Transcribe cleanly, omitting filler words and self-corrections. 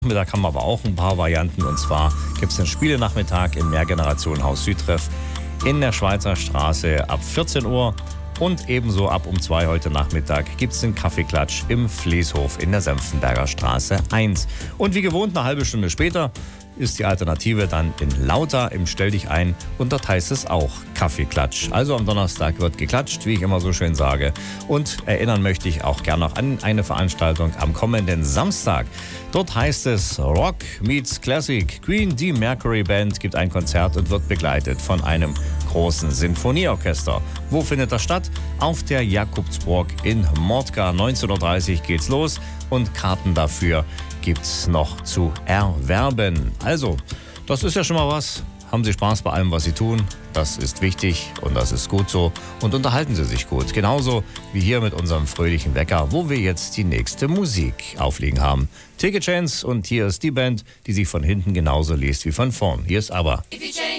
Mittag haben wir aber auch ein paar Varianten. Und zwar gibt es einen Spielenachmittag im Mehrgenerationenhaus Südtreff in der Schweizer Straße ab 14 Uhr. Und ebenso ab um 2 heute Nachmittag gibt es den Kaffeeklatsch im Vleeshof in der Senftenberger Straße 1. Und wie gewohnt, eine halbe Stunde später ist die Alternative dann in Lauter im Stell dich ein. Und dort heißt es auch Kaffeeklatsch. Also am Donnerstag wird geklatscht, wie ich immer so schön sage. Und erinnern möchte ich auch gerne noch an eine Veranstaltung am kommenden Samstag. Dort heißt es Rock meets Classic. Queen D Mercury Band gibt ein Konzert und wird begleitet von einem großen Sinfonieorchester. Wo findet das statt? Auf der Jakobsburg in Mordka. 19.30 Uhr geht's los und Karten dafür gibt's noch zu erwerben. Also, das ist ja schon mal was. Haben Sie Spaß bei allem, was Sie tun? Das ist wichtig und das ist gut so. Und unterhalten Sie sich gut. Genauso wie hier mit unserem fröhlichen Wecker, wo wir jetzt die nächste Musik auflegen haben. Take a Chance und hier ist die Band, die sich von hinten genauso liest wie von vorn. Hier ist aber